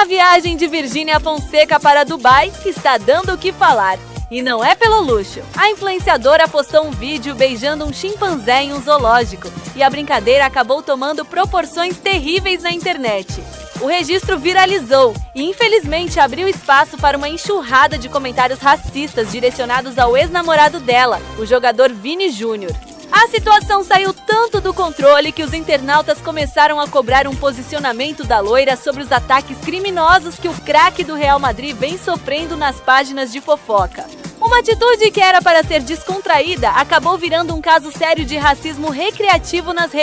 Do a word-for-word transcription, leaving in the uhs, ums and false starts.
A viagem de Virgínia Fonseca para Dubai está dando o que falar. E não é pelo luxo. A influenciadora postou um vídeo beijando um chimpanzé em um zoológico e a brincadeira acabou tomando proporções terríveis na internet. O registro viralizou e, infelizmente, abriu espaço para uma enxurrada de comentários racistas direcionados ao ex-namorado dela, o jogador Vini Júnior. A situação saiu tanto do controle que os internautas começaram a cobrar um posicionamento da loira sobre os ataques criminosos que o craque do Real Madrid vem sofrendo nas páginas de fofoca. Uma atitude que era para ser descontraída acabou virando um caso sério de racismo recreativo nas redes